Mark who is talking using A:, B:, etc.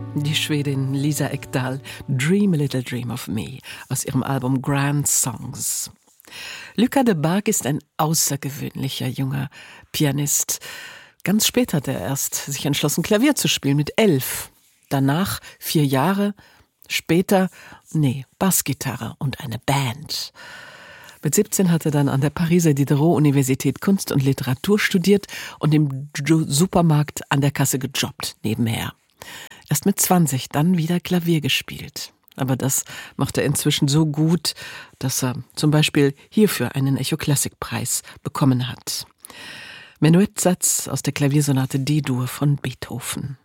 A: Die Schwedin Lisa Ekdahl, Dream a Little Dream of Me, aus ihrem Album Grand Songs. Lucas de Barg ist ein außergewöhnlicher junger Pianist. Ganz spät hat er erst sich entschlossen, Klavier zu spielen, mit 11. Danach 4 Jahre, später, Bassgitarre und eine Band. Mit 17 hat er dann an der Pariser Diderot-Universität Kunst und Literatur studiert und im Supermarkt an der Kasse gejobbt, nebenher. Erst mit 20 dann wieder Klavier gespielt. Aber das macht er inzwischen so gut, dass er zum Beispiel hierfür einen Echo-Klassik-Preis bekommen hat. Menuettsatz aus der Klaviersonate D-Dur von Beethoven.